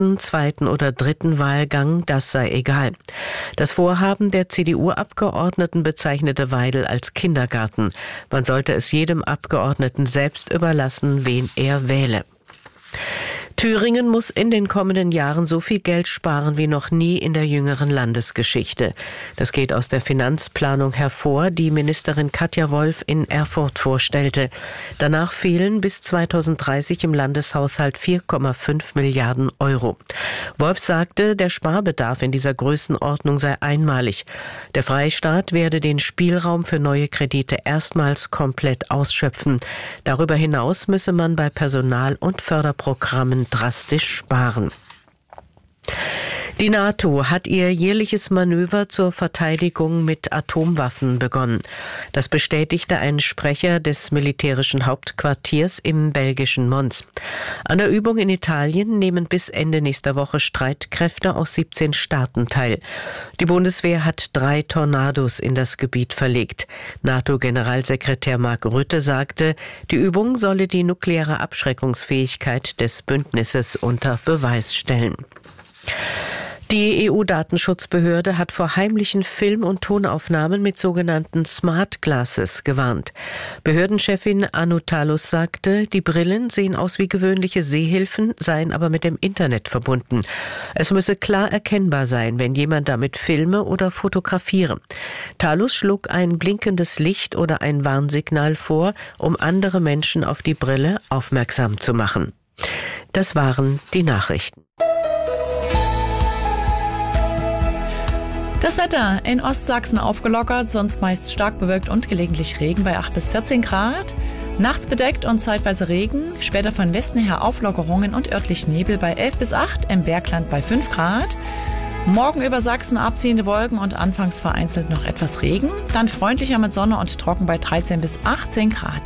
zweiten oder dritten Wahlgang, das sei egal. Das Vorhaben der CDU-Abgeordneten bezeichnete Weidel als Kindergarten. Man sollte es jedem Abgeordneten selbst überlassen, wen er wähle. Thüringen muss in den kommenden Jahren so viel Geld sparen wie noch nie in der jüngeren Landesgeschichte. Das geht aus der Finanzplanung hervor, die Ministerin Katja Wolf in Erfurt vorstellte. Danach fehlen bis 2030 im Landeshaushalt 4,5 Milliarden Euro. Wolf sagte, der Sparbedarf in dieser Größenordnung sei einmalig. Der Freistaat werde den Spielraum für neue Kredite erstmals komplett ausschöpfen. Darüber hinaus müsse man bei Personal- und Förderprogrammen drastisch sparen. Die NATO hat ihr jährliches Manöver zur Verteidigung mit Atomwaffen begonnen. Das bestätigte ein Sprecher des militärischen Hauptquartiers im belgischen Mons. An der Übung in Italien nehmen bis Ende nächster Woche Streitkräfte aus 17 Staaten teil. Die Bundeswehr hat 3 Tornados in das Gebiet verlegt. NATO-Generalsekretär Mark Rutte sagte, die Übung solle die nukleare Abschreckungsfähigkeit des Bündnisses unter Beweis stellen. Die EU-Datenschutzbehörde hat vor heimlichen Film- und Tonaufnahmen mit sogenannten Smart Glasses gewarnt. Behördenchefin Anu Talus sagte, die Brillen sehen aus wie gewöhnliche Sehhilfen, seien aber mit dem Internet verbunden. Es müsse klar erkennbar sein, wenn jemand damit filme oder fotografiere. Talus schlug ein blinkendes Licht oder ein Warnsignal vor, um andere Menschen auf die Brille aufmerksam zu machen. Das waren die Nachrichten. Das Wetter in Ostsachsen aufgelockert, sonst meist stark bewölkt und gelegentlich Regen bei 8 bis 14 Grad. Nachts bedeckt und zeitweise Regen, später von Westen her Auflockerungen und örtlich Nebel bei 11 bis 8, im Bergland bei 5 Grad. Morgen über Sachsen abziehende Wolken und anfangs vereinzelt noch etwas Regen. Dann freundlicher mit Sonne und trocken bei 13 bis 18 Grad.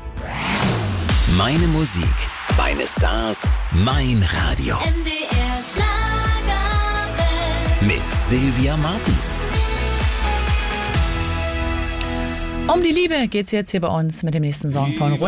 Meine Musik, meine Stars, mein Radio. MDR Schlagerwelt. Mit Sylvia Martens. Um die Liebe geht's jetzt hier bei uns mit dem nächsten Song von